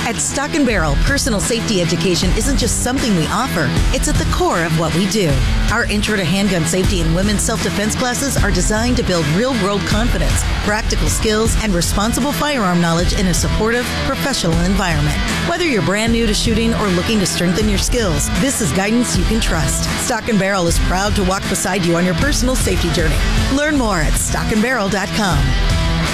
At Stock & Barrel, personal safety education isn't just something we offer, it's at the core of what we do. Our Intro to Handgun Safety and Women's Self-Defense classes are designed to build real-world confidence, practical skills, and responsible firearm knowledge in a supportive, professional environment. Whether you're brand new to shooting or looking to strengthen your skills, this is guidance you can trust. Stock & Barrel is proud to walk beside you on your personal safety journey. Learn more at stockandbarrel.com.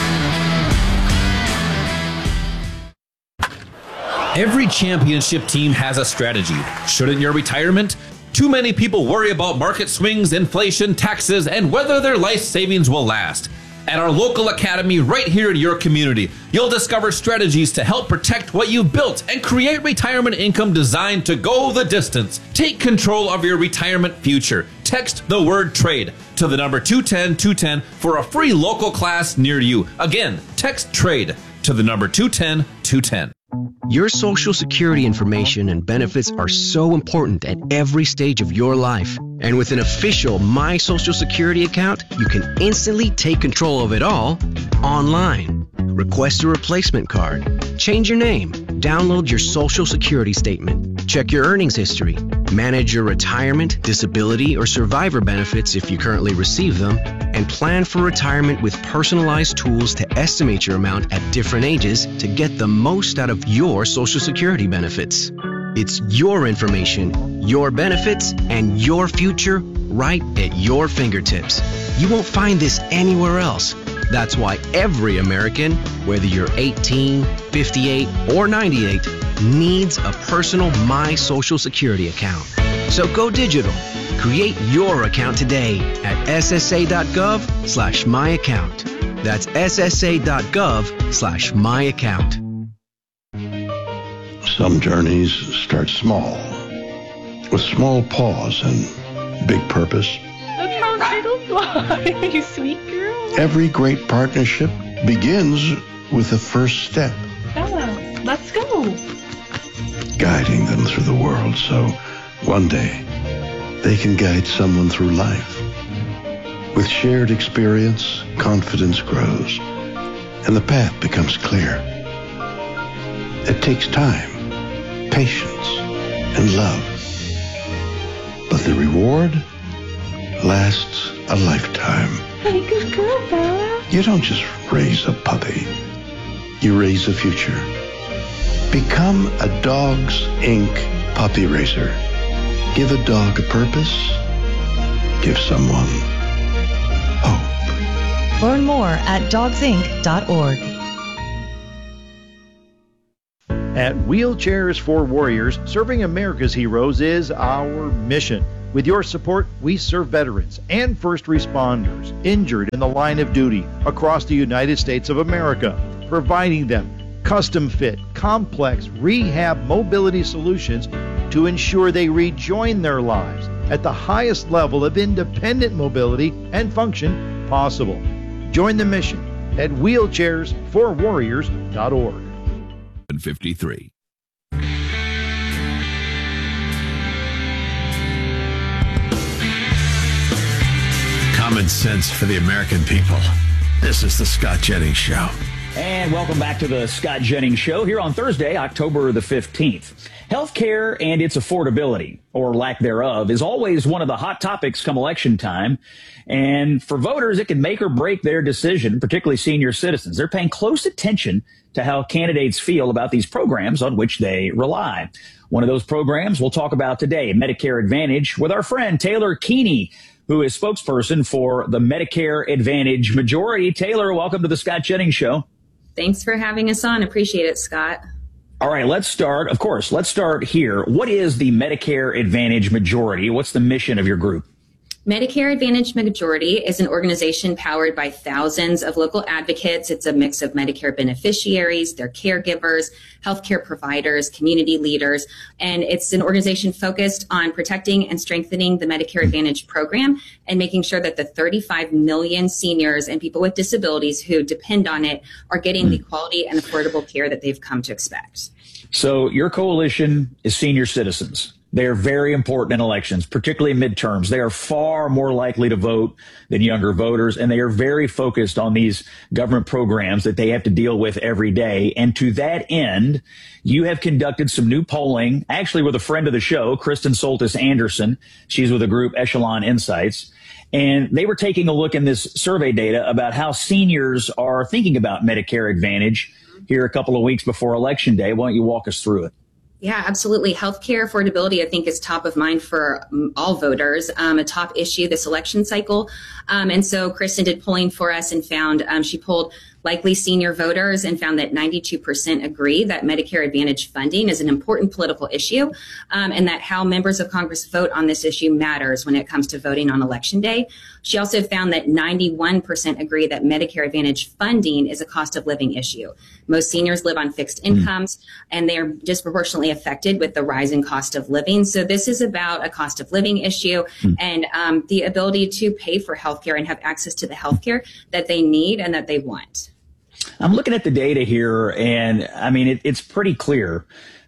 Every championship team has a strategy. Shouldn't your retirement? Too many people worry about market swings, inflation, taxes, and whether their life savings will last. At our local academy right here in your community, you'll discover strategies to help protect what you've built and create retirement income designed to go the distance. Take control of your retirement future. Text the word TRADE to the number 210-210 for a free local class near you. Again, text TRADE to the number 210-210. Your Social Security information and benefits are so important at every stage of your life. And with an official My Social Security account, you can instantly take control of it all online. Request a replacement card, change your name, download your Social Security statement, check your earnings history, manage your retirement, disability, or survivor benefits if you currently receive them, and plan for retirement with personalized tools to estimate your amount at different ages to get the most out of your Social Security benefits. It's your information, your benefits, and your future right at your fingertips. You won't find this anywhere else. That's why every American, whether you're 18, 58, or 98, needs a personal My Social Security account. So go digital. Create your account today at ssa.gov/myaccount. That's ssa.gov/myaccount. Some journeys start small, with small pause and big purpose. Look how it'll fly, you sweet girl. Every great partnership begins with the first step. Bella, let's go. Guiding them through the world so one day they can guide someone through life. With shared experience, confidence grows, and the path becomes clear. It takes time, patience, and love. But the reward lasts a lifetime. Hey, good girl, Bella. You don't just raise a puppy. You raise a future. Become a Dogs Inc. puppy raiser. Give a dog a purpose. Give someone hope. Learn more at dogsinc.org. At Wheelchairs for Warriors, serving America's heroes is our mission. With your support, we serve veterans and first responders injured in the line of duty across the United States of America, providing them custom-fit, complex rehab mobility solutions to ensure they rejoin their lives at the highest level of independent mobility and function possible. Join the mission at wheelchairsforwarriors.org. 53. Common sense for the American people. This is the Scott Jennings Show. And welcome back to the Scott Jennings Show here on Thursday, October the 15th. Healthcare and its affordability, or lack thereof, is always one of the hot topics come election time. And for voters, it can make or break their decision, particularly senior citizens. They're paying close attention to how candidates feel about these programs on which they rely. One of those programs we'll talk about today, Medicare Advantage, with our friend Taylor Keeney, who is spokesperson for the Medicare Advantage Majority. Taylor, welcome to the Scott Jennings Show. Thanks for having us on. Appreciate it, Scott. All right, let's start here. What is the Medicare Advantage Majority? What's the mission of your group? Medicare Advantage Majority is an organization powered by thousands of local advocates. It's a mix of Medicare beneficiaries, their caregivers, healthcare providers, community leaders, and it's an organization focused on protecting and strengthening the Medicare Advantage program and making sure that the 35 million seniors and people with disabilities who depend on it are getting the quality and affordable care that they've come to expect. So your coalition is senior citizens. They are very important in elections, particularly midterms. They are far more likely to vote than younger voters, and they are very focused on these government programs that they have to deal with every day. And to that end, you have conducted some new polling, actually with a friend of the show, Kristen Soltis Anderson. She's with the group Echelon Insights. And they were taking a look in this survey data about how seniors are thinking about Medicare Advantage here a couple of weeks before Election Day. Why don't you walk us through it? Yeah, absolutely. Healthcare affordability, I think, is top of mind for all voters, a top issue this election cycle. And so Kristen did polling for us and found she polled likely senior voters and found that 92% agree that Medicare Advantage funding is an important political issue, and that how members of Congress vote on this issue matters when it comes to voting on Election Day. She also found that 91% agree that Medicare Advantage funding is a cost of living issue. Most seniors live on fixed incomes, and they are disproportionately affected with the rising cost of living. So this is about a cost of living issue and the ability to pay for healthcare and have access to the healthcare that they need and that they want. I'm looking at the data here, and I mean, it's pretty clear.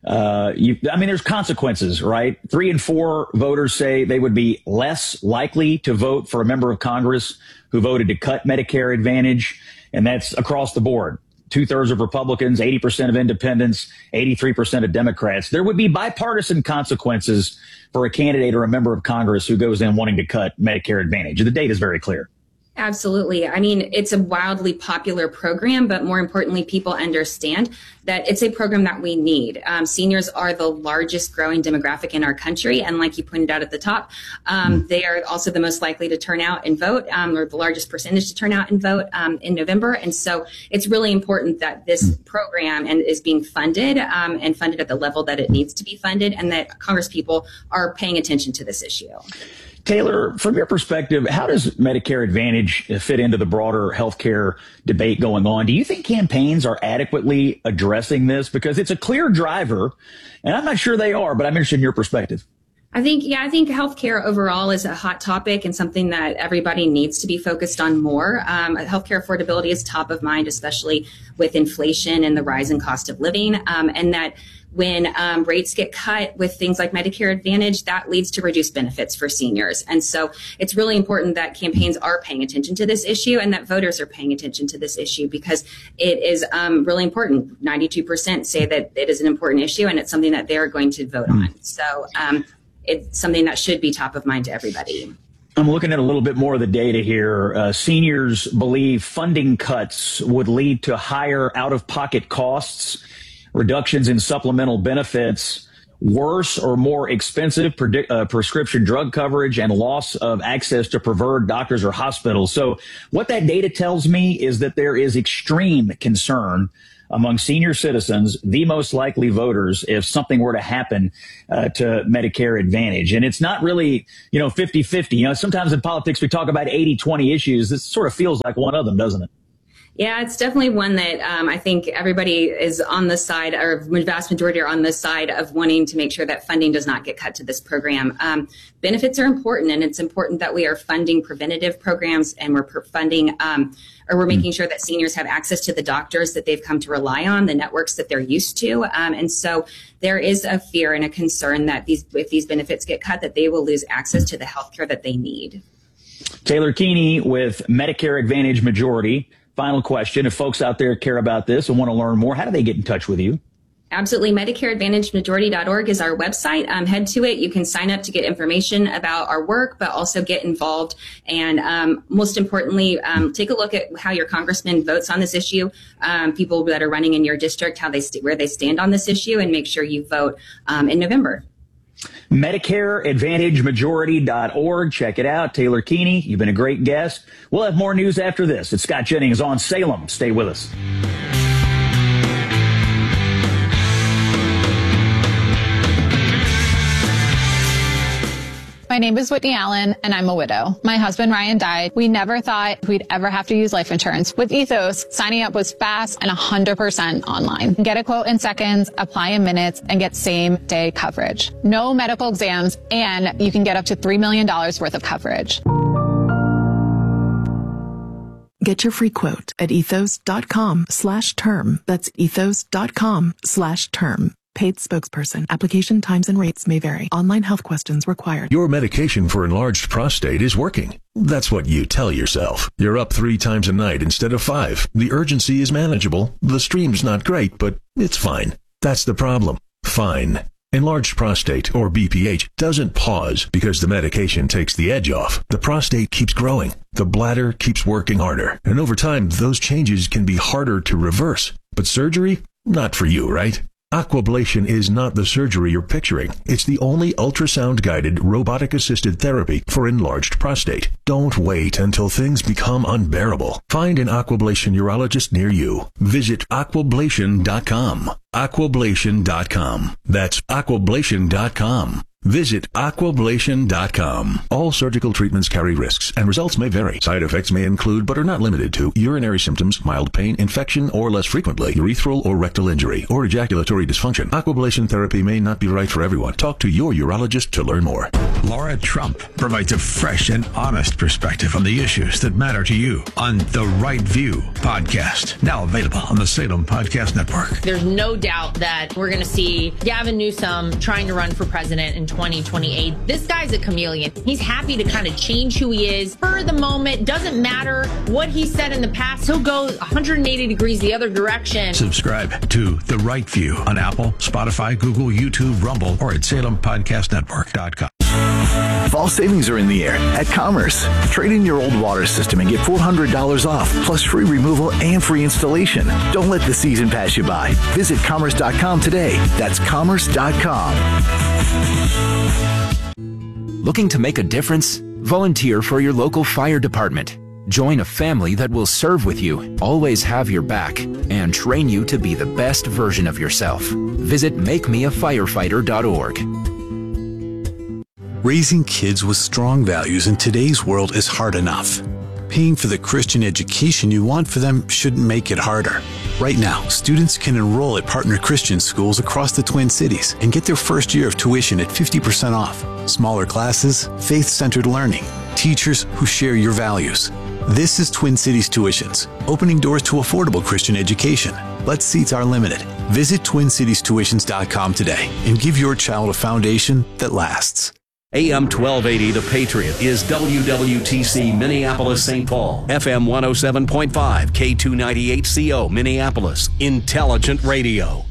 There's consequences, right? 3 in 4 voters say they would be less likely to vote for a member of Congress who voted to cut Medicare Advantage, and that's across the board. 2/3 of Republicans, 80% of independents, 83% of Democrats. There would be bipartisan consequences for a candidate or a member of Congress who goes in wanting to cut Medicare Advantage. The data is very clear. Absolutely. I mean, it's a wildly popular program, but more importantly, people understand that it's a program that we need. Seniors are the largest growing demographic in our country. And like you pointed out at the top, they are also the most likely to turn out and vote, or the largest percentage to turn out and vote in November. And so it's really important that this program is being funded and funded at the level that it needs to be funded, and that Congress people are paying attention to this issue. Taylor, from your perspective, how does Medicare Advantage fit into the broader healthcare debate going on? Do you think campaigns are adequately addressing this? Because it's a clear driver, and I'm not sure they are, but I'm interested in your perspective. I think healthcare overall is a hot topic and something that everybody needs to be focused on more. Healthcare affordability is top of mind, especially with inflation and the rise in cost of living, and that when rates get cut with things like Medicare Advantage, that leads to reduced benefits for seniors. And so it's really important that campaigns are paying attention to this issue and that voters are paying attention to this issue, because it is really important. 92% say that it is an important issue and it's something that they're going to vote on. So it's something that should be top of mind to everybody. I'm looking at a little bit more of the data here. Seniors believe funding cuts would lead to higher out-of-pocket costs, reductions in supplemental benefits, worse or more expensive prescription drug coverage, and loss of access to preferred doctors or hospitals. So what that data tells me is that there is extreme concern among senior citizens, the most likely voters, if something were to happen to Medicare Advantage. And it's not really, 50-50. Sometimes in politics we talk about 80-20 issues. This sort of feels like one of them, doesn't it? Yeah, it's definitely one that I think everybody is on the side, or the vast majority are on the side of wanting to make sure that funding does not get cut to this program. Benefits are important, and it's important that we are funding preventative programs, and we're funding we're making sure that seniors have access to the doctors that they've come to rely on, the networks that they're used to. And so there is a fear and a concern that if these benefits get cut, that they will lose access to the health care that they need. Taylor Keeney with Medicare Advantage Majority. Final question. If folks out there care about this and want to learn more, how do they get in touch with you? Absolutely. MedicareAdvantageMajority.org is our website. Head to it. You can sign up to get information about our work, but also get involved. And most importantly, take a look at how your congressman votes on this issue, people that are running in your district, where they stand on this issue, and make sure you vote in November. MedicareAdvantageMajority.org. Check it out. Taylor Keeney, you've been a great guest. We'll have more news after this. It's Scott Jennings on Salem. Stay with us. My name is Whitney Allen, and I'm a widow. My husband, Ryan, died. We never thought we'd ever have to use life insurance. With Ethos, signing up was fast and 100% online. Get a quote in seconds, apply in minutes, and get same-day coverage. No medical exams, and you can get up to $3 million worth of coverage. Get your free quote at ethos.com/term. That's ethos.com/term. Paid spokesperson. Application times and rates may vary. Online health questions required. Your medication for enlarged prostate is working. That's what you tell yourself. You're up 3 times a night instead of 5. The urgency is manageable. The stream's not great, but it's fine. That's the problem. Fine. Enlarged prostate, or BPH, doesn't pause because the medication takes the edge off. The prostate keeps growing. The bladder keeps working harder. And over time, those changes can be harder to reverse. But surgery? Not for you, right? Aquablation is not the surgery you're picturing. It's the only ultrasound-guided, robotic-assisted therapy for enlarged prostate. Don't wait until things become unbearable. Find an Aquablation urologist near you. Visit aquablation.com. Aquablation.com. That's aquablation.com. Visit aquablation.com. All surgical treatments carry risks, and results may vary. Side effects may include, but are not limited to, urinary symptoms, mild pain, infection, or less frequently, urethral or rectal injury, or ejaculatory dysfunction. Aquablation therapy may not be right for everyone. Talk to your urologist to learn more. Laura Trump provides a fresh and honest perspective on the issues that matter to you on The Right View podcast. Now available on the Salem Podcast Network. There's no doubt that we're going to see Gavin Newsom trying to run for president in 2028. This guy's a chameleon. He's happy to kind of change who he is for the moment. Doesn't matter what he said in the past. He'll go 180 degrees the other direction. Subscribe to The Right View on Apple, Spotify, Google, YouTube, Rumble, or at SalemPodcastNetwork.com. Fall savings are in the air at Commerce. Trade in your old water system and get $400 off, plus free removal and free installation. Don't let the season pass you by. Visit Commerce.com today. That's Commerce.com. Looking to make a difference? Volunteer for your local fire department. Join a family that will serve with you, always have your back, and train you to be the best version of yourself. Visit makemeafirefighter.org. Raising kids with strong values in today's world is hard enough. Paying for the Christian education you want for them shouldn't make it harder. Right now, students can enroll at partner Christian schools across the Twin Cities and get their first year of tuition at 50% off. Smaller classes, faith-centered learning, teachers who share your values. This is Twin Cities Tuitions, opening doors to affordable Christian education. But seats are limited. Visit TwinCitiesTuitions.com today and give your child a foundation that lasts. AM 1280 The Patriot is WWTC Minneapolis St. Paul, FM 107.5, K298CO Minneapolis, Intelligent Radio.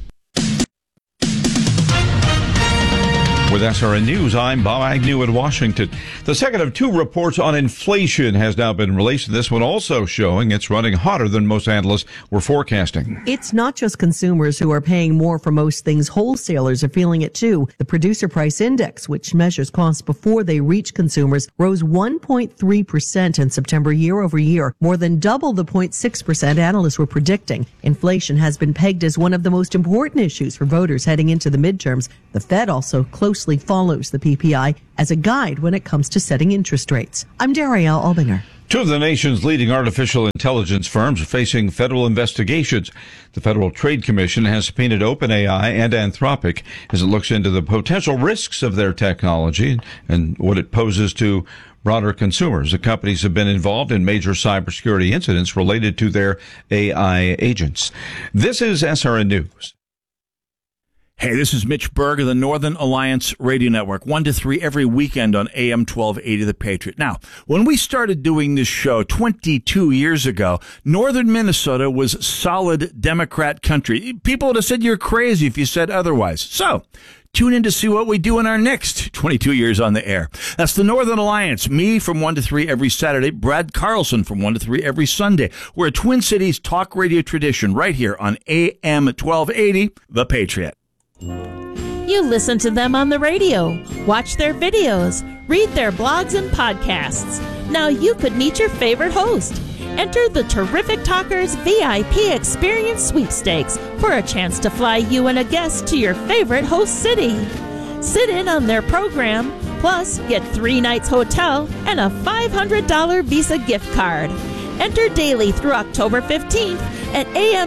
With SRN News, I'm Bob Agnew in Washington. The second of 2 reports on inflation has now been released. This one also showing it's running hotter than most analysts were forecasting. It's not just consumers who are paying more for most things. Wholesalers are feeling it too. The Producer Price Index, which measures costs before they reach consumers, rose 1.3% in September year over year, more than double the 0.6% analysts were predicting. Inflation has been pegged as one of the most important issues for voters heading into the midterms. The Fed also closely follows the PPI as a guide when it comes to setting interest rates. I'm Darielle Albinger. 2 of the nation's leading artificial intelligence firms are facing federal investigations. The Federal Trade Commission has subpoenaed OpenAI and Anthropic as it looks into the potential risks of their technology and what it poses to broader consumers. The companies have been involved in major cybersecurity incidents related to their AI agents. This is SRN News. Hey, this is Mitch Berg of the Northern Alliance Radio Network, 1 to 3 every weekend on AM 1280 The Patriot. Now, when we started doing this show 22 years ago, northern Minnesota was solid Democrat country. People would have said you're crazy if you said otherwise. So, tune in to see what we do in our next 22 years on the air. That's the Northern Alliance. Me from 1 to 3 every Saturday. Brad Carlson from 1 to 3 every Sunday. We're a Twin Cities talk radio tradition right here on AM 1280 The Patriot. You listen to them on the radio, watch their videos, read their blogs and podcasts. Now you could meet your favorite host. Enter the Terrific Talkers VIP Experience Sweepstakes for a chance to fly you and a guest to your favorite host city. Sit in on their program, plus get 3 nights hotel and a $500 Visa gift card. Enter daily through October 15th at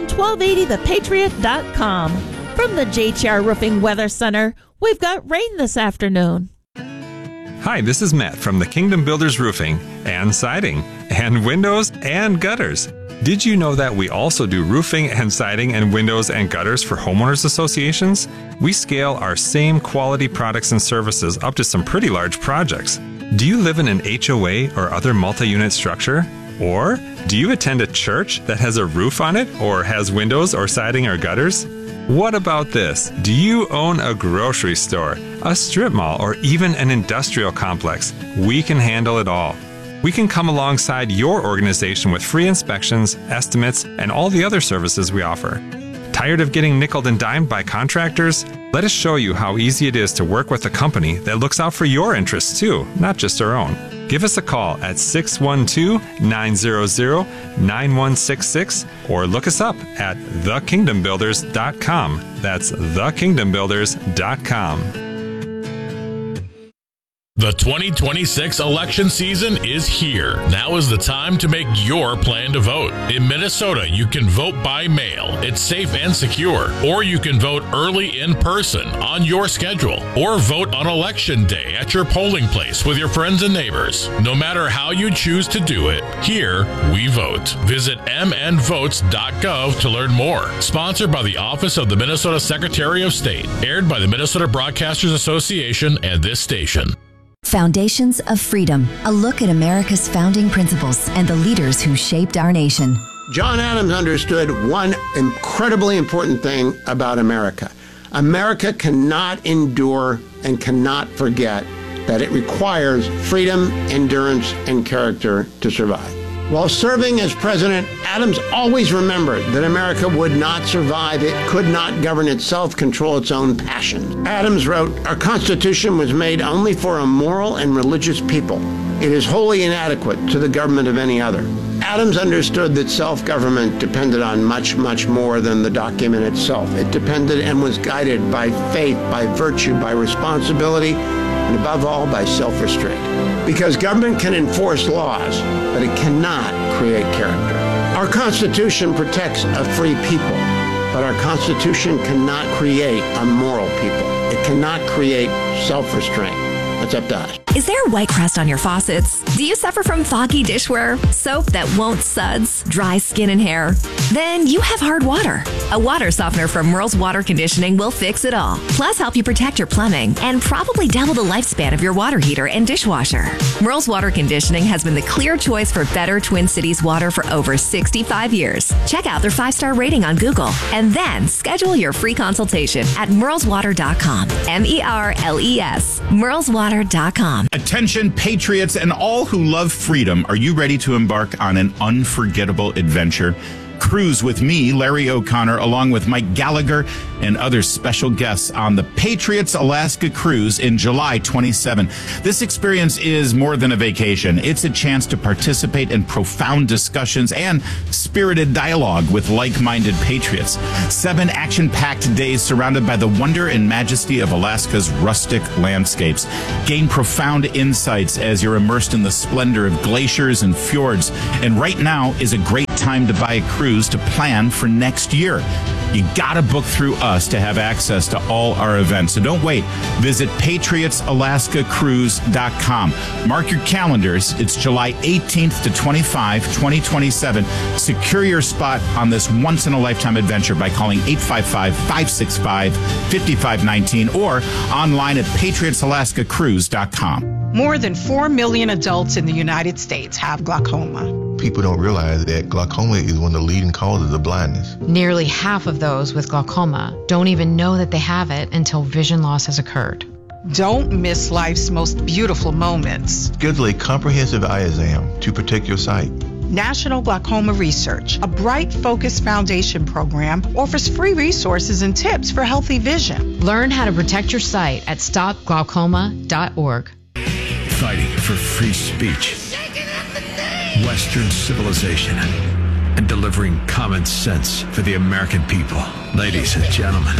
am1280thepatriot.com. From the JTR Roofing Weather Center, we've got rain this afternoon. Hi, this is Matt from the Kingdom Builders Roofing and Siding and Windows and Gutters. Did you know that we also do roofing and siding and windows and gutters for homeowners associations? We scale our same quality products and services up to some pretty large projects. Do you live in an HOA or other multi-unit structure? Or do you attend a church that has a roof on it or has windows or siding or gutters? What about this? Do you own a grocery store, a strip mall, or even an industrial complex? We can handle it all. We can come alongside your organization with free inspections, estimates, and all the other services we offer. Tired of getting nickeled and dimed by contractors? Let us show you how easy it is to work with a company that looks out for your interests too, not just our own. Give us a call at 612-900-9166 or look us up at thekingdombuilders.com. That's thekingdombuilders.com. The 2026 election season is here. Now is the time to make your plan to vote. In Minnesota, you can vote by mail. It's safe and secure. Or you can vote early in person on your schedule. Or vote on election day at your polling place with your friends and neighbors. No matter how you choose to do it, here we vote. Visit mnvotes.gov to learn more. Sponsored by the Office of the Minnesota Secretary of State. Aired by the Minnesota Broadcasters Association and this station. Foundations of Freedom, a look at America's founding principles and the leaders who shaped our nation. John Adams understood one incredibly important thing about America. America cannot endure and cannot forget that it requires freedom, endurance, and character to survive. While serving as president, Adams always remembered that America would not survive. It could not govern itself, control its own passions. Adams wrote, "Our Constitution was made only for a moral and religious people. It is wholly inadequate to the government of any other." Adams understood that self-government depended on much, much more than the document itself. It depended and was guided by faith, by virtue, by responsibility, and above all, by self-restraint. Because government can enforce laws, but it cannot create character. Our Constitution protects a free people, but our Constitution cannot create a moral people. It cannot create self-restraint. That's up to us. Is there white crust on your faucets? Do you suffer from foggy dishware, soap that won't suds, dry skin and hair? Then you have hard water. A water softener from Merle's Water Conditioning will fix it all. Plus help you protect your plumbing and probably double the lifespan of your water heater and dishwasher. Merle's Water Conditioning has been the clear choice for better Twin Cities water for over 65 years. Check out their 5-star rating on Google and then schedule your free consultation at merleswater.com. MERLES. merleswater.com. Attention, patriots and all who love freedom. Are you ready to embark on an unforgettable adventure? Cruise with me, Larry O'Connor, along with Mike Gallagher and other special guests on the Patriots Alaska Cruise in July 27. This experience is more than a vacation. It's a chance to participate in profound discussions and spirited dialogue with like-minded patriots. 7 action-packed days surrounded by the wonder and majesty of Alaska's rustic landscapes. Gain profound insights as you're immersed in the splendor of glaciers and fjords. And right now is a great time to buy a cruise to plan for next year. You gotta book through us to have access to all our events. So don't wait. Visit patriotsalaskacruise.com. Mark your calendars. It's July 18th to 25, 2027. Secure your spot on this once-in-a-lifetime adventure by calling 855-565-5519 or online at patriotsalaskacruise.com. More than 4 million adults in the United States have glaucoma. People don't realize that glaucoma is one of the leading causes of blindness. Nearly half of those with glaucoma don't even know that they have it until vision loss has occurred. Don't miss life's most beautiful moments. Schedule a comprehensive eye exam to protect your sight. National Glaucoma Research, a Bright Focus Foundation program, offers free resources and tips for healthy vision. Learn how to protect your sight at stopglaucoma.org. Fighting for free speech, Western civilization, and delivering common sense for the American people. Ladies and gentlemen,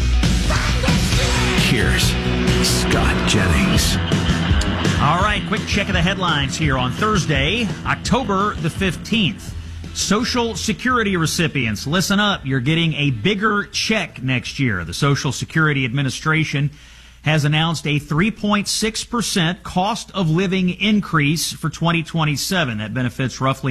here's Scott Jennings. All right, quick check of the headlines here on Thursday, October the 15th. Social Security recipients, listen up. You're getting a bigger check next year. The Social Security Administration has announced a 3.6% cost of living increase for 2027. That benefits roughly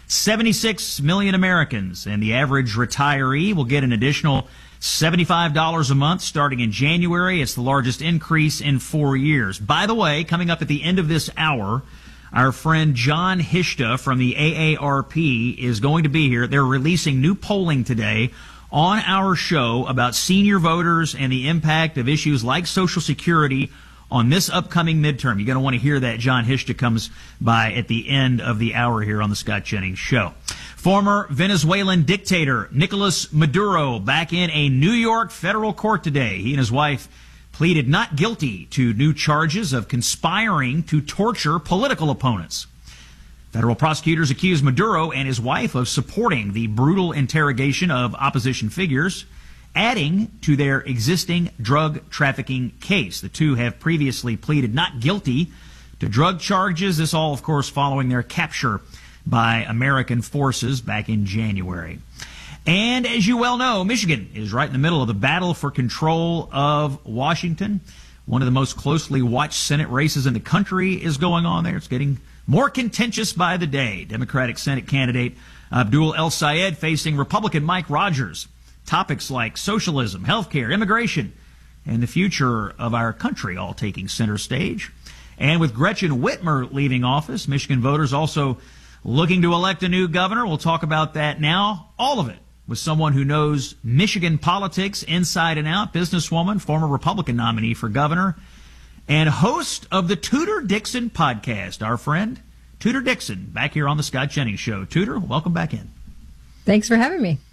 76 million Americans, and the average retiree will get an additional $75 a month starting in January. It's the largest increase in 4 years. By the way, coming up at the end of this hour, our friend John Hishta from the AARP is going to be here. They're releasing new polling today on our show about senior voters and the impact of issues like Social Security on this upcoming midterm. You're going to want to hear that. John Hishta comes by at the end of the hour here on the Scott Jennings Show. Former Venezuelan dictator Nicolas Maduro back in a New York federal court today. He and his wife pleaded not guilty to new charges of conspiring to torture political opponents. Federal prosecutors accuse Maduro and his wife of supporting the brutal interrogation of opposition figures, adding to their existing drug trafficking case. The two have previously pleaded not guilty to drug charges. This all, of course, following their capture by American forces back in January. And as you well know, Michigan is right in the middle of the battle for control of Washington. One of the most closely watched Senate races in the country is going on there. It's getting more contentious by the day. Democratic Senate candidate Abdul El-Sayed facing Republican Mike Rogers. Topics like socialism, healthcare, immigration, and the future of our country all taking center stage. And with Gretchen Whitmer leaving office, Michigan voters also looking to elect a new governor. We'll talk about that now. All of it with someone who knows Michigan politics inside and out, businesswoman, former Republican nominee for governor, and host of the Tudor Dixon podcast, our friend Tudor Dixon, back here on the Scott Jennings Show. Tudor, welcome back in. Thanks for having me.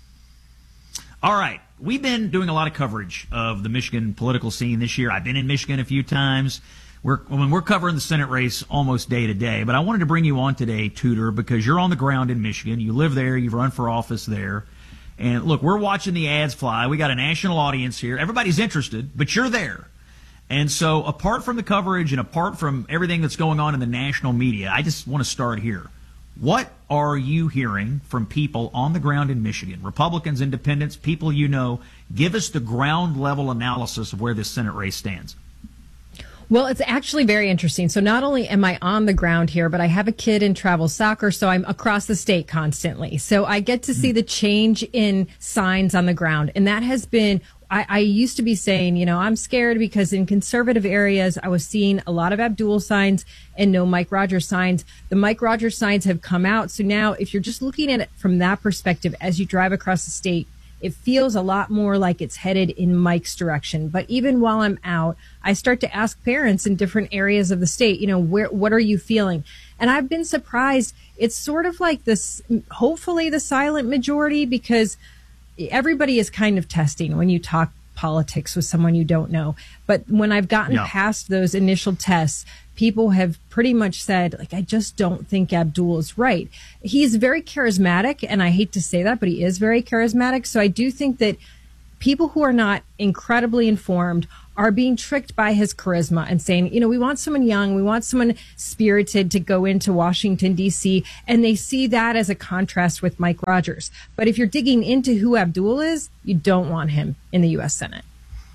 All right. We've been doing a lot of coverage of the Michigan political scene this year. I've been in Michigan a few times. We're covering the Senate race almost day to day. But I wanted to bring you on today, Tudor, because you're on the ground in Michigan. You live there. You've run for office there. And look, we're watching the ads fly. We got a national audience here. Everybody's interested, but you're there. And so apart from the coverage and apart from everything that's going on in the national media, I just want to start here. What are you hearing from people on the ground in Michigan? Republicans, independents, people you know. Give us the ground level analysis of where this Senate race stands. Well, it's actually very interesting. So not only am I on the ground here, but I have a kid in travel soccer, so I'm across the state constantly. So I get to see the change in signs on the ground. And that has been, I used to be saying, you know, I'm scared because in conservative areas, I was seeing a lot of Abdul signs and no Mike Rogers signs. The Mike Rogers signs have come out. So now if you're just looking at it from that perspective, as you drive across the state, it feels a lot more like it's headed in Mike's direction. But even while I'm out, I start to ask parents in different areas of the state, you know, what are you feeling? And I've been surprised. It's sort of like this, hopefully the silent majority, because everybody is kind of testing when you talk politics with someone you don't know. But when I've gotten past those initial tests, people have pretty much said, like, I just don't think Abdul is right. He's very charismatic, and I hate to say that, but he is very charismatic. So I do think that people who are not incredibly informed are being tricked by his charisma and saying, you know, we want someone young, we want someone spirited to go into Washington, D.C., and they see that as a contrast with Mike Rogers. But if you're digging into who Abdul is, you don't want him in the U.S. Senate.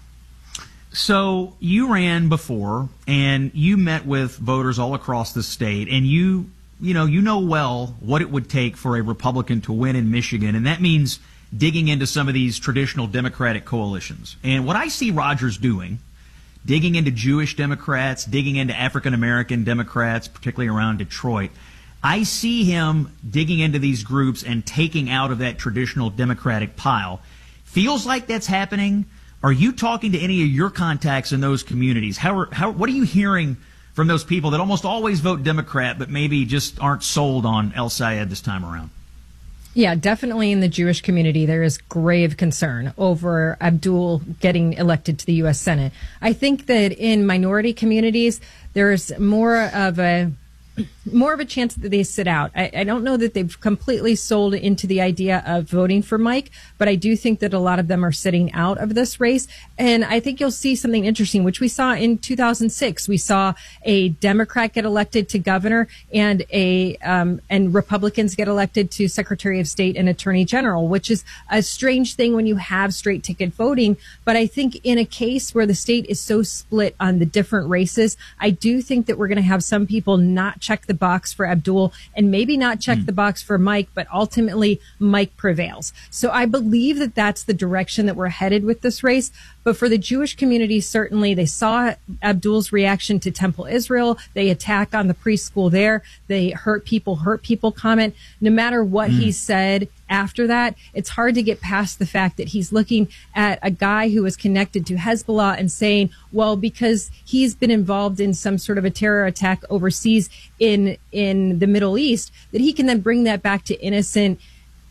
So you ran before, and you met with voters all across the state, and you know well what it would take for a Republican to win in Michigan, and that means digging into some of these traditional Democratic coalitions. And what I see Rogers doing, digging into Jewish Democrats, digging into African-American Democrats, particularly around Detroit, I see him digging into these groups and taking out of that traditional Democratic pile. Feels like that's happening. Are you talking to any of your contacts in those communities? What are you hearing from those people that almost always vote Democrat but maybe just aren't sold on El-Sayed this time around? Yeah, definitely in the Jewish community, there is grave concern over Abdul getting elected to the U.S. Senate. I think that in minority communities, there's more of a chance that they sit out. I don't know that they've completely sold into the idea of voting for Mike, but I do think that a lot of them are sitting out of this race. And I think you'll see something interesting, which we saw in 2006. We saw a Democrat get elected to governor and and Republicans get elected to Secretary of State and Attorney General, which is a strange thing when you have straight ticket voting. But I think in a case where the state is so split on the different races, I do think that we're going to have some people not check the box for Abdul and maybe not check the box for Mike, but ultimately Mike prevails. So I believe that that's the direction that we're headed with this race. But for the Jewish community, certainly they saw Abdul's reaction to Temple Israel. They attack on the preschool there. They hurt people comment. No matter what he said after that, it's hard to get past the fact that he's looking at a guy who is connected to Hezbollah and saying, well, because he's been involved in some sort of a terror attack overseas in the Middle East, that he can then bring that back to innocent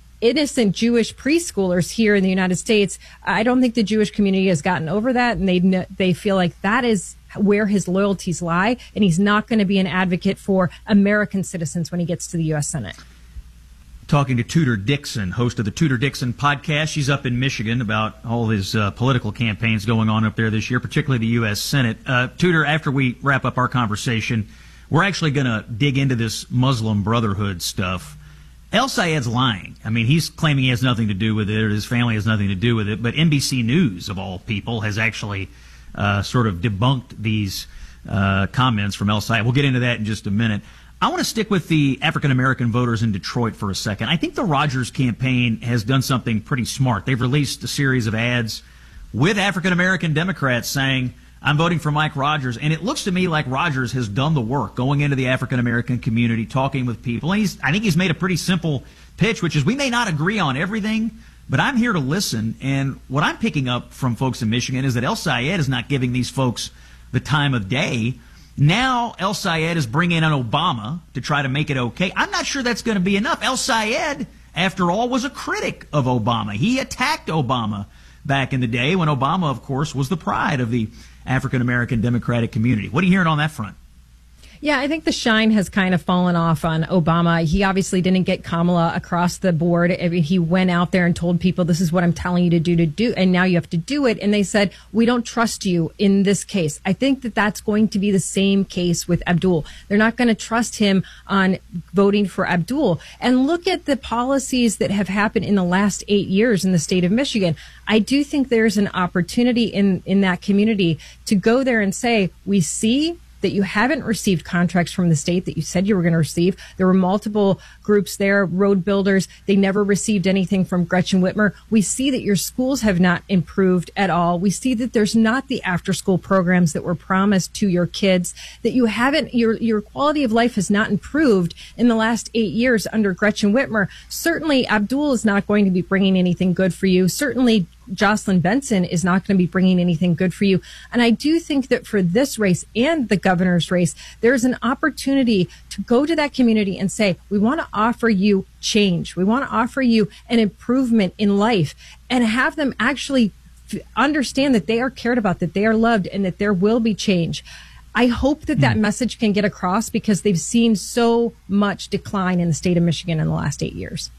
Jewish preschoolers here in the United States. I don't think the Jewish community has gotten over that, and they feel like that is where his loyalties lie, and he's not going to be an advocate for American citizens when he gets to the U.S. Senate. Talking to Tudor Dixon, host of the Tudor Dixon podcast. She's up in Michigan about all his political campaigns going on up there this year, particularly the U.S. Senate. Tudor, after we wrap up our conversation, we're actually going to dig into this Muslim Brotherhood stuff. El Sayed's lying. I mean, he's claiming he has nothing to do with it, or his family has nothing to do with it, but NBC News, of all people, has actually sort of debunked these comments from El Sayed. We'll get into that in just a minute. I want to stick with the African-American voters in Detroit for a second. I think the Rogers campaign has done something pretty smart. They've released a series of ads with African-American Democrats saying, I'm voting for Mike Rogers. And it looks to me like Rogers has done the work, going into the African-American community, talking with people. And I think he's made a pretty simple pitch, which is we may not agree on everything, but I'm here to listen. And what I'm picking up from folks in Michigan is that El Sayed is not giving these folks the time of day. Now El Sayed is bringing in Obama to try to make it okay. I'm not sure that's going to be enough. El Sayed, after all, was a critic of Obama. He attacked Obama back in the day when Obama, of course, was the pride of the African-American Democratic community. What are you hearing on that front? Yeah, I think the shine has kind of fallen off on Obama. He obviously didn't get Kamala across the board. I mean, he went out there and told people, this is what I'm telling you to do, and now you have to do it. And they said, we don't trust you in this case. I think that that's going to be the same case with Abdul. They're not going to trust him on voting for Abdul. And look at the policies that have happened in the last 8 years in the state of Michigan. I do think there's an opportunity in that community to go there and say, we see that you haven't received contracts from the state that you said you were going to receive. There were multiple groups there, road builders. They never received anything from Gretchen Whitmer. We see that your schools have not improved at all. We see that there's not the after-school programs that were promised to your kids, that you haven't, your quality of life has not improved in the last 8 years under Gretchen Whitmer. Certainly, Abdul is not going to be bringing anything good for you. Certainly, Jocelyn Benson is not going to be bringing anything good for you. And I do think that for this race and the governor's race, there's an opportunity to go to that community and say, we want to offer you change. We want to offer you an improvement in life, and have them actually understand that they are cared about, that they are loved, and that there will be change. I hope that that message can get across, because they've seen so much decline in the state of Michigan in the last 8 years.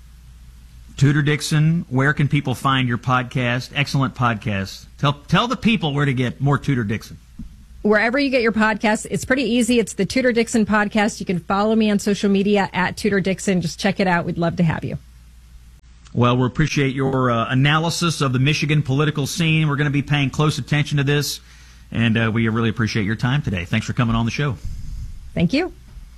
Tudor Dixon, where can people find your podcast? Excellent podcast. Tell the people where to get more Tudor Dixon. Wherever you get your podcasts, it's pretty easy. It's the Tudor Dixon podcast. You can follow me on social media at Tudor Dixon. Just check it out. We'd love to have you. Well, we appreciate your analysis of the Michigan political scene. We're going to be paying close attention to this, and we really appreciate your time today. Thanks for coming on the show. Thank you.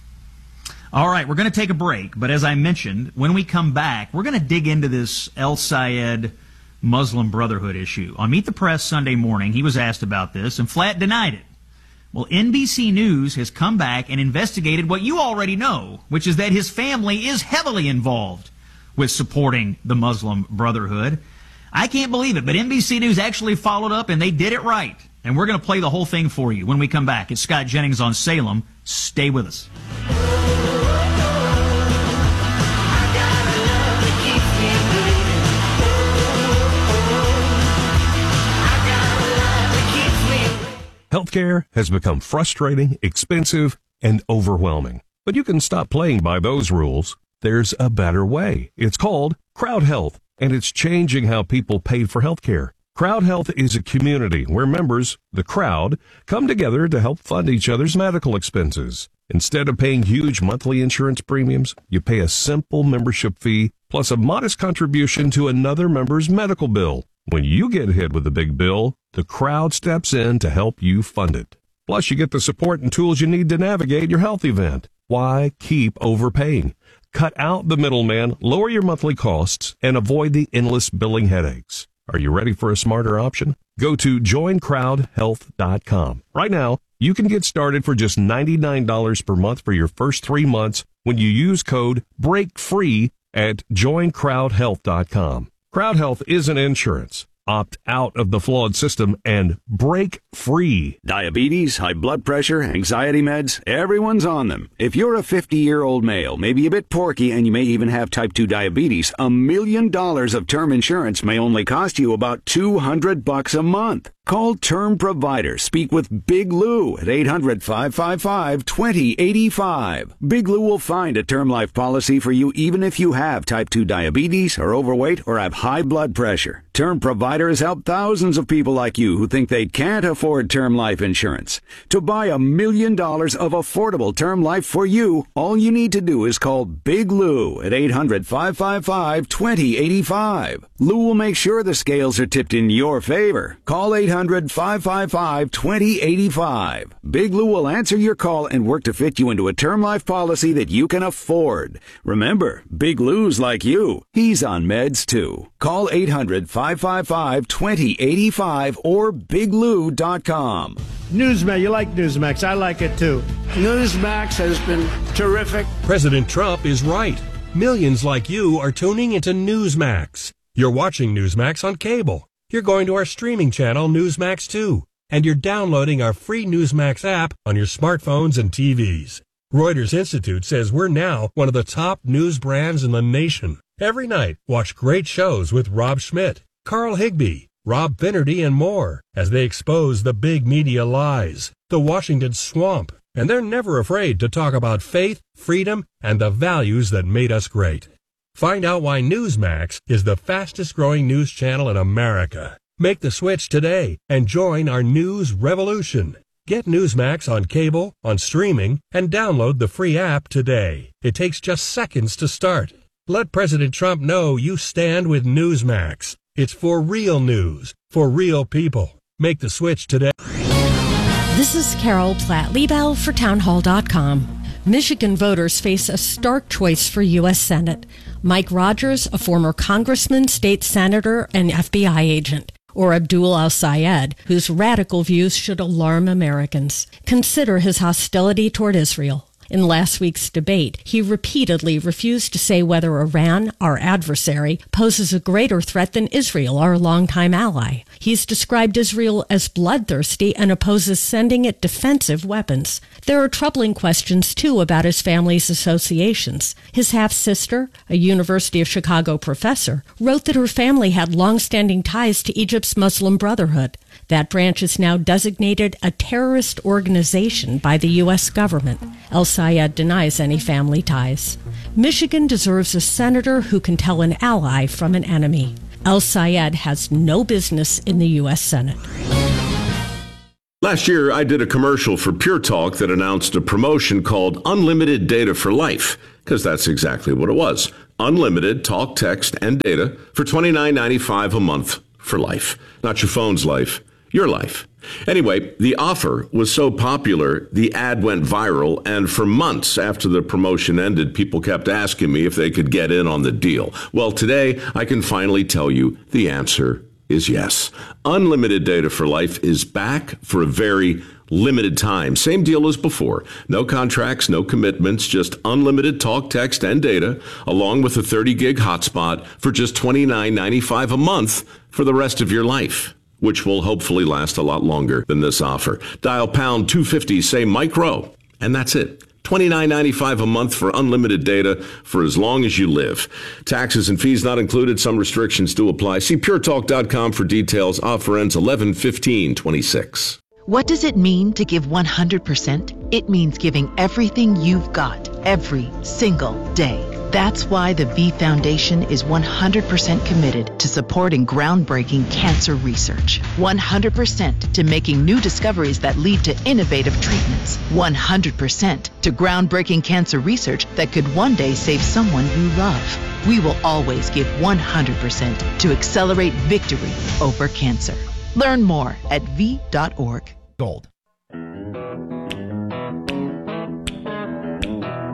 All right, we're going to take a break, but as I mentioned, when we come back, we're going to dig into this El Sayed Muslim Brotherhood issue. On Meet the Press Sunday morning, he was asked about this and flat denied it. Well, NBC News has come back and investigated what you already know, which is that his family is heavily involved with supporting the Muslim Brotherhood. I can't believe it, but NBC News actually followed up, and they did it right. And we're going to play the whole thing for you when we come back. It's Scott Jennings on Salem. Stay with us. Healthcare has become frustrating, expensive, and overwhelming. But you can stop playing by those rules. There's a better way. It's called Crowd Health, and it's changing how people pay for healthcare. Crowd Health is a community where members, the crowd, come together to help fund each other's medical expenses. Instead of paying huge monthly insurance premiums, you pay a simple membership fee plus a modest contribution to another member's medical bill. When you get hit with a big bill, the crowd steps in to help you fund it. Plus, you get the support and tools you need to navigate your health event. Why keep overpaying? Cut out the middleman, lower your monthly costs, and avoid the endless billing headaches. Are you ready for a smarter option? Go to joincrowdhealth.com. Right now, you can get started for just $99 per month for your first 3 months when you use code BREAKFREE at joincrowdhealth.com. Crowd Health isn't insurance. Opt out of the flawed system and break free. Diabetes, high blood pressure, anxiety meds, everyone's on them. If you're a 50-year-old male, maybe a bit porky, and you may even have type 2 diabetes, $1 million of term insurance may only cost you about $200 a month. Call Term Provider. Speak with Big Lou at 800-555-2085. Big Lou will find a term life policy for you even if you have type 2 diabetes, are overweight, or have high blood pressure. Term Provider has helped thousands of people like you who think they can't afford term life insurance. To buy $1 million of affordable term life for you, all you need to do is call Big Lou at 800-555-2085. Lou will make sure the scales are tipped in your favor. Call 800-555-2085. Big Lou will answer your call and work to fit you into a term life policy that you can afford. Remember, Big Lou's like you. He's on meds too. Call 800-555-2085 or biglou.com. Newsmax, you like Newsmax. I like it too. Newsmax has been terrific. President Trump is right. Millions like you are tuning into Newsmax. You're watching Newsmax on cable. You're going to our streaming channel, Newsmax 2, and you're downloading our free Newsmax app on your smartphones and TVs. Reuters Institute says we're now one of the top news brands in the nation. Every night, watch great shows with Rob Schmidt, Carl Higbie, Rob Finnerty, and more as they expose the big media lies, the Washington swamp, and they're never afraid to talk about faith, freedom, and the values that made us great. Find out why Newsmax is the fastest growing news channel in America. Make the switch today and join our news revolution. Get Newsmax on cable, on streaming, and download the free app today. It takes just seconds to start. Let President Trump know you stand with Newsmax. It's for real news, for real people. Make the switch today. This is Carol Platt-Liebau for townhall.com. Michigan voters face a stark choice for U.S. Senate. Mike Rogers, a former congressman, state senator, and FBI agent, or Abdul al-Sayed, whose radical views should alarm Americans. Consider his hostility toward Israel. In last week's debate, he repeatedly refused to say whether Iran, our adversary, poses a greater threat than Israel, our longtime ally. He's described Israel as bloodthirsty and opposes sending it defensive weapons. There are troubling questions, too, about his family's associations. His half-sister, a University of Chicago professor, wrote that her family had long-standing ties to Egypt's Muslim Brotherhood. That branch is now designated a terrorist organization by the U.S. government. El-Sayed denies any family ties. Michigan deserves a senator who can tell an ally from an enemy. El-Sayed has no business in the U.S. Senate. Last year, I did a commercial for Pure Talk that announced a promotion called Unlimited Data for Life, because that's exactly what it was. Unlimited talk, text, and data for $29.95 a month for life. Not your phone's life, your life. Anyway, the offer was so popular, the ad went viral, and for months after the promotion ended, people kept asking me if they could get in on the deal. Well, today, I can finally tell you the answer is yes. Unlimited Data for Life is back for a very limited time. Same deal as before. No contracts, no commitments, just unlimited talk, text, and data, along with a 30-gig hotspot for just $29.95 a month for the rest of your life, which will hopefully last a lot longer than this offer. Dial pound 250, say micro, and that's it. $29.95 a month for unlimited data for as long as you live. Taxes and fees not included. Some restrictions do apply. See puretalk.com for details. Offer ends 11/15/26. What does it mean to give 100%? It means giving everything you've got every single day. That's why the V Foundation is 100% committed to supporting groundbreaking cancer research. 100% to making new discoveries that lead to innovative treatments. 100% to groundbreaking cancer research that could one day save someone you love. We will always give 100% to accelerate victory over cancer. Learn more at v.org. Gold.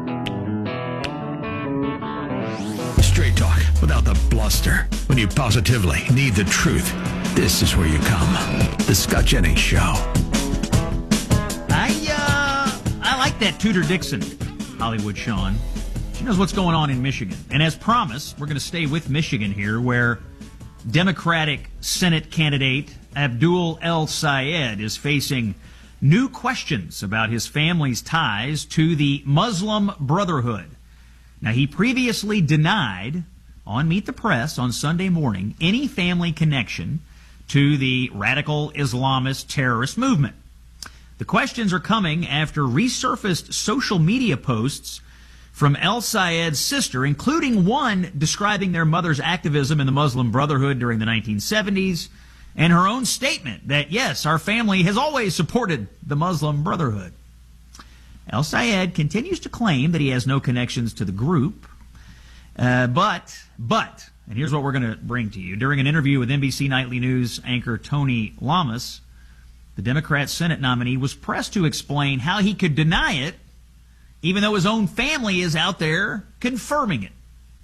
without the bluster. When you positively need the truth, this is where you come. The Scott Jennings Show. I like that Tudor Dixon, Hollywood Sean. She knows what's going on in Michigan. And as promised, we're going to stay with Michigan here, where Democratic Senate candidate Abdul El-Sayed is facing new questions about his family's ties to the Muslim Brotherhood. Now, he previously denied on Meet the Press on Sunday morning any family connection to the radical Islamist terrorist movement. The questions are coming after resurfaced social media posts from El-Sayed's sister, including one describing their mother's activism in the Muslim Brotherhood during the 1970s, and her own statement that, yes, our family has always supported the Muslim Brotherhood. El-Sayed continues to claim that he has no connections to the group, but, and here's what we're going to bring to you. During an interview with NBC Nightly News anchor Tony Lamas, the Democrat Senate nominee was pressed to explain how he could deny it, even though his own family is out there confirming it.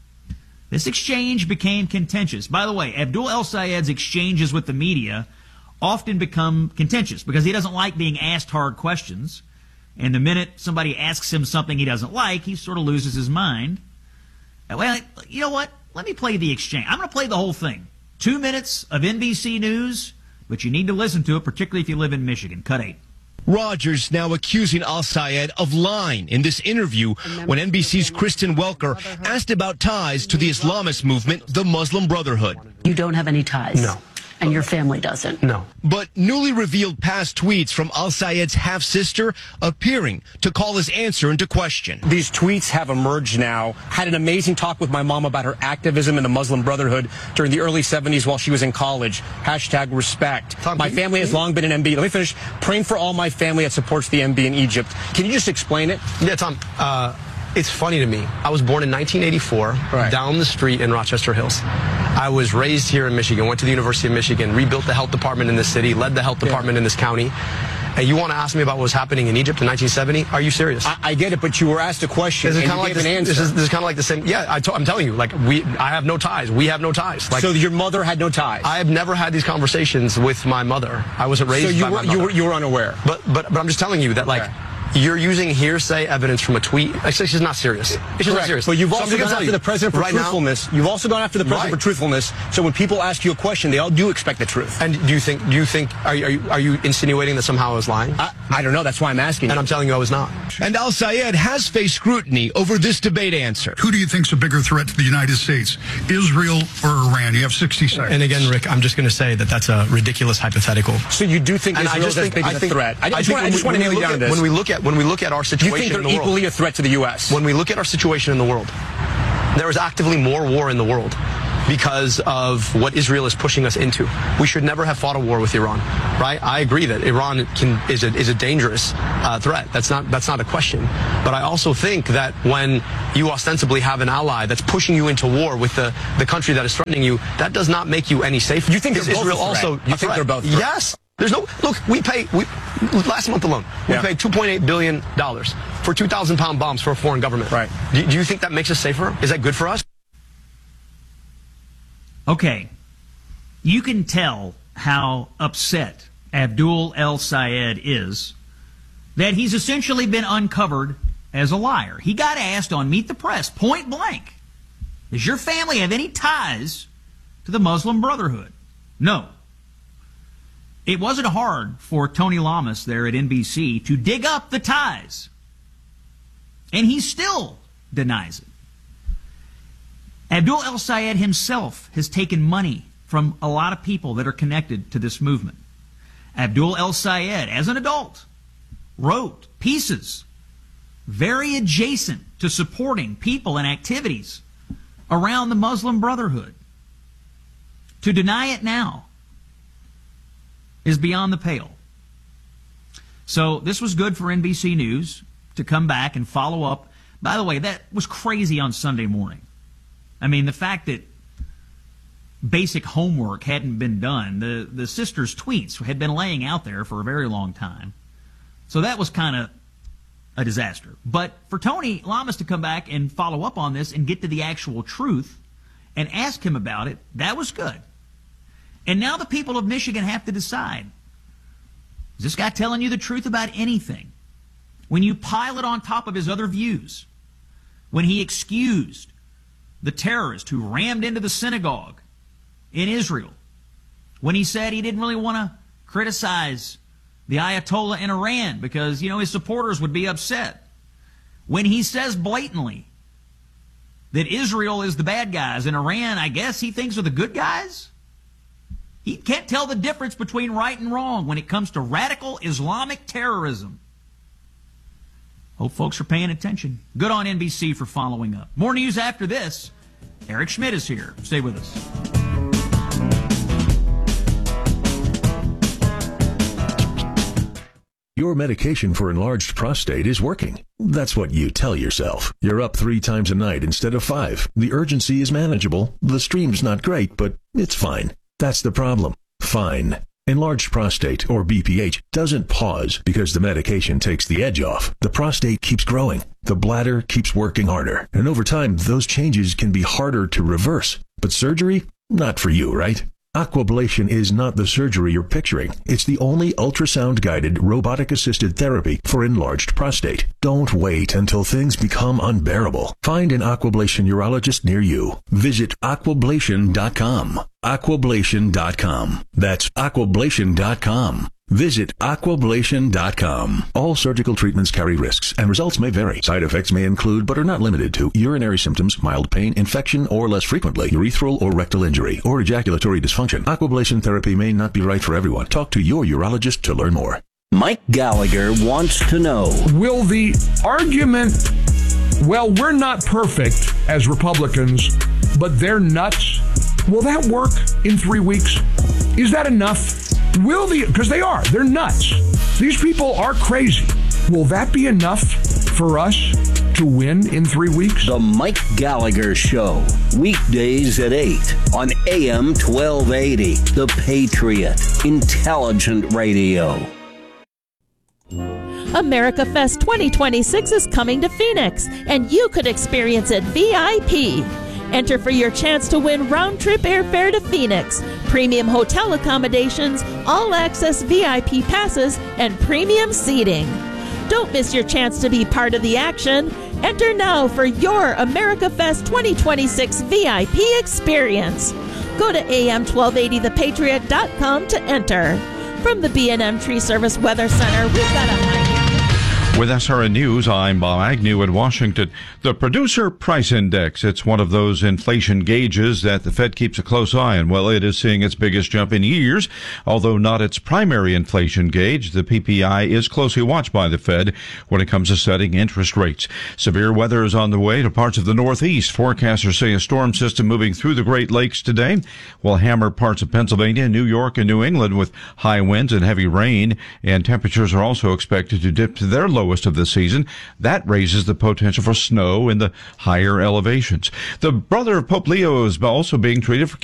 This exchange became contentious. By the way, Abdul El-Sayed's exchanges with the media often become contentious because he doesn't like being asked hard questions. And the minute somebody asks him something he doesn't like, he sort of loses his mind. Well, you know what? Let me play the exchange. I'm going to play the whole thing. 2 minutes of NBC News, but you need to listen to it, particularly if you live in Michigan. Cut 8. Rogers now accusing El-Sayed of lying in this interview when NBC's Kristen Welker asked about ties to the Islamist movement, the Muslim Brotherhood. You don't have any ties? No. And your family doesn't? No. But newly revealed past tweets from El-Sayed's half-sister appearing to call his answer into question. These tweets have emerged now. Had an amazing talk with my mom about her activism in the Muslim Brotherhood during the early 70s while she was in college. #respect. Tom, my family has long been an MB. Let me finish. Praying for all my family that supports the MB in Egypt. Can you just explain it? Yeah, Tom. It's funny to me. I was born in 1984 down the street in Rochester Hills. I was raised here in Michigan, went to the University of Michigan, rebuilt the health department in this city, led the health department in this county. And you want to ask me about what was happening in Egypt in 1970? Are you serious? I get it, but you were asked a question and you gave an answer. This is kind of like the same. Yeah, I'm telling you, I have no ties. We have no ties. So your mother had no ties? I have never had these conversations with my mother. I wasn't raised by my mother. You were unaware? But I'm just telling you that, you're using hearsay evidence from a tweet. It's just not serious. It's just not serious. But you've also gone after the president for truthfulness. You've also gone after the president for truthfulness. So when people ask you a question, they all do expect the truth. And do you think? Are you insinuating that somehow I was lying? I don't know. That's why I'm asking. And I'm telling you I was not. And El-Sayed has faced scrutiny over this debate answer. Who do you think's a bigger threat to the United States, Israel or Iran? You have 60 seconds. And again, Rick, I'm just going to say that that's a ridiculous hypothetical. So you do think Israel is as big as a threat? I just want to nail you down on this. When we look at our situation, you think they're equally a threat to the U.S.? When we look at our situation in the world, there is actively more war in the world because of what Israel is pushing us into. We should never have fought a war with Iran, right? I agree that Iran is a dangerous threat. That's not a question. But I also think that when you ostensibly have an ally that's pushing you into war with the country that is threatening you, that does not make you any safer. You think they're both also? You think they're both? Yes. There's no look. Last month alone, we paid $2.8 billion for 2,000-pound bombs for a foreign government. Right. Do you think that makes us safer? Is that good for us? Okay, you can tell how upset Abdul El-Sayed is that he's essentially been uncovered as a liar. He got asked on Meet the Press, point blank, does your family have any ties to the Muslim Brotherhood? No. It wasn't hard for Tony Lamas there at NBC to dig up the ties. And he still denies it. Abdul El-Sayed himself has taken money from a lot of people that are connected to this movement. Abdul El-Sayed, as an adult, wrote pieces very adjacent to supporting people and activities around the Muslim Brotherhood. To deny it now is beyond the pale. So this was good for NBC News to come back and follow up. By the way, that was crazy on Sunday morning. I mean, the fact that basic homework hadn't been done, the sisters' tweets had been laying out there for a very long time. So that was kind of a disaster. But for Tony Lamas to come back and follow up on this and get to the actual truth and ask him about it, that was good. And now the people of Michigan have to decide, is this guy telling you the truth about anything? When you pile it on top of his other views, when he excused the terrorist who rammed into the synagogue in Israel, when he said he didn't really want to criticize the Ayatollah in Iran because, his supporters would be upset, when he says blatantly that Israel is the bad guys and Iran, I guess he thinks, are the good guys, he can't tell the difference between right and wrong when it comes to radical Islamic terrorism. Hope folks are paying attention. Good on NBC for following up. More news after this. Eric Schmidt is here. Stay with us. Your medication for enlarged prostate is working. That's what you tell yourself. You're up 3 times a night instead of 5. The urgency is manageable. The stream's not great, but it's fine. That's the problem. Fine. Enlarged prostate, or BPH, doesn't pause because the medication takes the edge off. The prostate keeps growing. The bladder keeps working harder. And over time, those changes can be harder to reverse. But surgery? Not for you, right? Aquablation is not the surgery you're picturing. It's the only ultrasound-guided, robotic-assisted therapy for enlarged prostate. Don't wait until things become unbearable. Find an Aquablation urologist near you. Visit aquablation.com. Aquablation.com. That's aquablation.com. Visit aquablation.com. All surgical treatments carry risks, and results may vary. Side effects may include, but are not limited to, urinary symptoms, mild pain, infection, or less frequently, urethral or rectal injury, or ejaculatory dysfunction. Aquablation therapy may not be right for everyone. Talk to your urologist to learn more. Mike Gallagher wants to know, will the argument, well, we're not perfect as Republicans, but they're nuts, will that work in 3 weeks? Is that enough? Because they're nuts. These people are crazy. Will that be enough for us to win in 3 weeks? The Mike Gallagher Show, weekdays at 8 on AM 1280, The Patriot, intelligent radio. America Fest 2026 is coming to Phoenix, and you could experience it VIP. Enter for your chance to win round-trip airfare to Phoenix, premium hotel accommodations, all-access VIP passes, and premium seating. Don't miss your chance to be part of the action. Enter now for your America Fest 2026 VIP experience. Go to am1280thepatriot.com to enter. From the B&M Tree Service Weather Center, we've got a With SRN News, I'm Bob Agnew in Washington. The Producer Price Index, it's one of those inflation gauges that the Fed keeps a close eye on. Well, it is seeing its biggest jump in years, although not its primary inflation gauge. The PPI is closely watched by the Fed when it comes to setting interest rates. Severe weather is on the way to parts of the Northeast. Forecasters say a storm system moving through the Great Lakes today will hammer parts of Pennsylvania, New York, and New England with high winds and heavy rain, and temperatures are also expected to dip to their lowest of the season. That raises the potential for snow in the higher elevations. The brother of Pope Leo is also being treated for